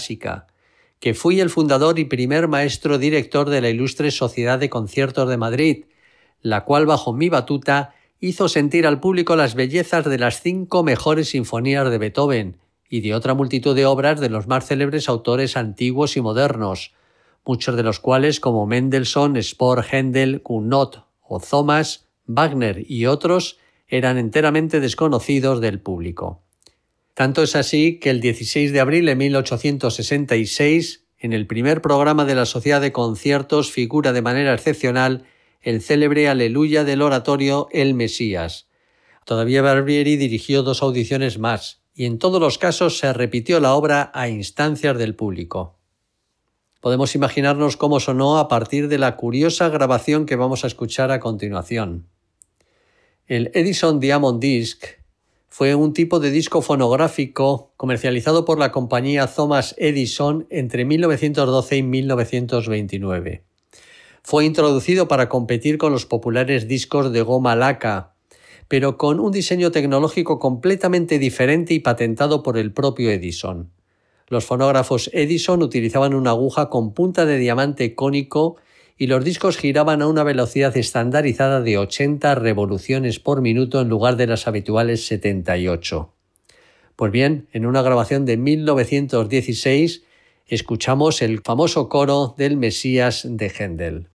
clásica, que fui el fundador y primer maestro director de la Ilustre Sociedad de Conciertos de Madrid, la cual bajo mi batuta hizo sentir al público las bellezas de las 5 mejores sinfonías de Beethoven y de otra multitud de obras de los más célebres autores antiguos y modernos, muchos de los cuales como Mendelssohn, Spohr, Händel, Gounod o Thomas, Wagner y otros eran enteramente desconocidos del público. Tanto es así que el 16 de abril de 1866, en el primer programa de la Sociedad de Conciertos, figura de manera excepcional el célebre Aleluya del oratorio El Mesías. Todavía Barbieri dirigió 2 audiciones más, y en todos los casos se repitió la obra a instancias del público. Podemos imaginarnos cómo sonó a partir de la curiosa grabación que vamos a escuchar a continuación. El Edison Diamond Disc fue un tipo de disco fonográfico comercializado por la compañía Thomas Edison entre 1912 y 1929. Fue introducido para competir con los populares discos de goma laca, pero con un diseño tecnológico completamente diferente y patentado por el propio Edison. Los fonógrafos Edison utilizaban una aguja con punta de diamante cónico y los discos giraban a una velocidad estandarizada de 80 revoluciones por minuto en lugar de las habituales 78. Pues bien, en una grabación de 1916 escuchamos el famoso coro del Mesías de Händel.